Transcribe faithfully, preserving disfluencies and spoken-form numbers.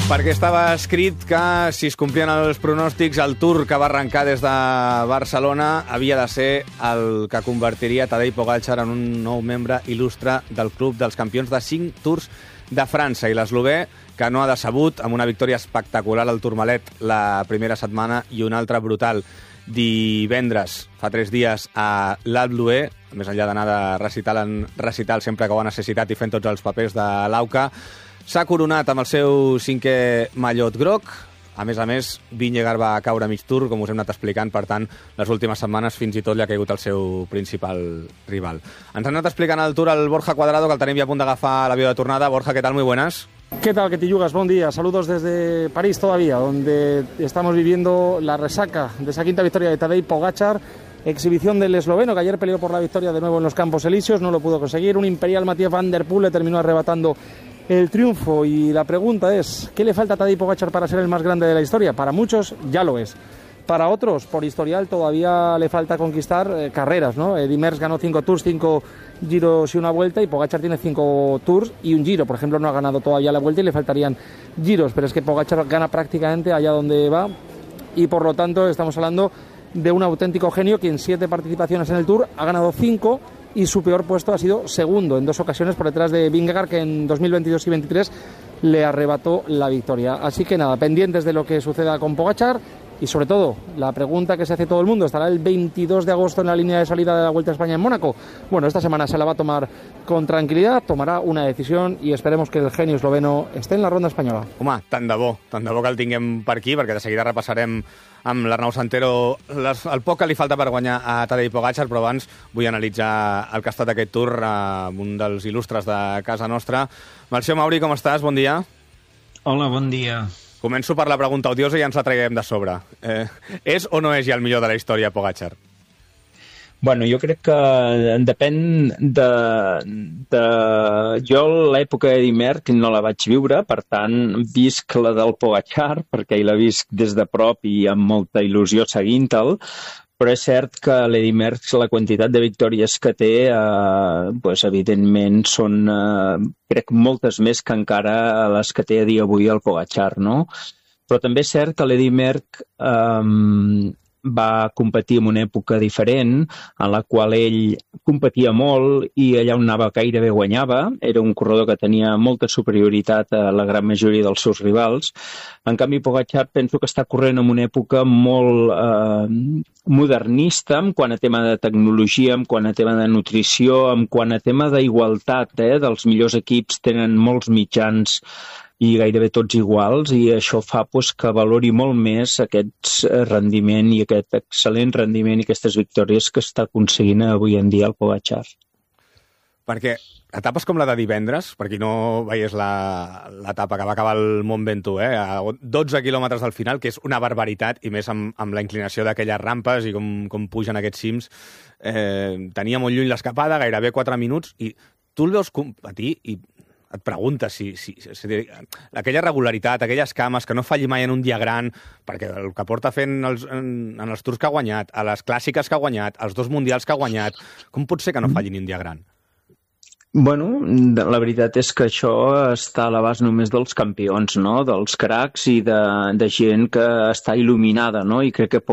Perquè estava escrit que, si es complien els pronòstics, el Tour que va arrencar des de Barcelona havia de ser el que convertiria Tadej Pogačar en un nou membre il·lustre del Club dels Campions de cinc Tours de França. I l'eslovè, que no ha decebut, amb una victòria espectacular al Tourmalet la primera setmana i una altra brutal divendres, fa tres dies, a l'Alpe d'Huez, més enllà d'anar de recital en recital sempre que ho ha necessitat i fent tots els papers de l'Auca, s'ha coronat amb el seu cinquè mallot groc. A més a més, Vingegaard va caure a mig Tour, com us hem anat explicant, per tant, les últimes setmanes fins i tot li ha caigut el seu principal rival. Ens ha anat explicant el Tour al Borja Cuadrado, que el tenim ja a punt d'agafar l'avió de tornada. Borja, ¿qué tal? Muy buenas. ¿Qué tal, Quetillugas? Buen día. Saludos desde París todavía, donde estamos viviendo la resaca de esa quinta victoria de Tadej Pogačar. Exhibición del esloveno, que ayer peleó por la victoria de nuevo en los Campos Elíseos, no lo pudo conseguir. Un imperial Mathieu van der Poel le terminó arrebatando el triunfo, y la pregunta es, ¿qué le falta a Tadej Pogačar para ser el más grande de la historia? Para muchos ya lo es. Para otros, por historial, todavía le falta conquistar eh, carreras, ¿no? Eddy Merckx ganó cinco Tours, cinco Giros y una Vuelta, y Pogačar tiene cinco Tours y un Giro. Por ejemplo, no ha ganado todavía la Vuelta y le faltarían Giros, pero es que Pogačar gana prácticamente allá donde va, y por lo tanto estamos hablando de un auténtico genio que en siete participaciones en el Tour ha ganado cinco, y su peor puesto ha sido segundo en dos ocasiones por detrás de Vingegaard, que en dos mil veintidós y veintitrés le arrebató la victoria. Así que nada, pendientes de lo que suceda con Pogačar, y sobre todo la pregunta que se hace todo el mundo: ¿estará el veintidós de agosto en la línea de salida de la Vuelta a España en Mónaco? Bueno, esta semana se la va a tomar con tranquilidad, tomarà una decisión, i esperemos que el genio esloveno esté en la ronda espanyola. Home, tant de bo, tant de bo que el tinguem per aquí, perquè de seguida repassarem amb l'Arnau Santero les, el poc que li falta per guanyar a Tadej Pogačar, però abans vull analitzar el que ha estat aquest Tour amb un dels il·lustres de casa nostra. Melcior Mauri, com estàs? Bon dia. Hola, bon dia. Començo per la pregunta odiosa i ja ens la traiem de sobre. Eh, és o no és ja el millor de la història, Pogačar? Bueno, jo crec que depèn de... de... Jo l'època d'Eddy Merckx no la vaig viure, per tant, visc la del Pogačar, perquè la visc des de prop i amb molta il·lusió seguint-el, però és cert que l'Eddy Merckx, la quantitat de victòries que té, eh, pues, evidentment, són, eh, crec, moltes més que encara les que té a dia avui el Pogačar, no? Però també és cert que l'Eddy Merckx eh, va competir en una època diferent, en la qual ell competia molt i allà on anava gairebé guanyava. Era un corredor que tenia molta superioritat a la gran majoria dels seus rivals. En canvi, Pogačar penso que està corrent en una època molt eh, modernista, en quant a tema de tecnologia, en quant a tema de nutrició, en quant a tema d'igualtat, eh, dels millors equips tenen molts mitjans i gairebé tots iguals, i això fa pues, que valori molt més aquest rendiment i aquest excel·lent rendiment i aquestes victòries que està aconseguint avui en dia el Pogačar. Perquè etapes com la de divendres, per qui no veiés l'etapa que va acabar el Mont Ventoux, eh, a dotze quilòmetres del final, que és una barbaritat, i més amb, amb la inclinació d'aquelles rampes i com, com pugen aquests cims, eh, tenia molt lluny l'escapada, gairebé quatre minuts, i tu el veus competir i et preguntes si, si, si aquella regularitat, aquelles cames, que no falli mai en un dia gran, perquè el que porta fent els, en, en els Tours que ha guanyat, a les clàssiques que ha guanyat, als dos mundials que ha guanyat, com pot ser que no falli ni un dia gran? Bueno, la veritat és que això està a l'abast només dels campions, no? Dels cracs i de, de gent que està il·luminada, no? I crec que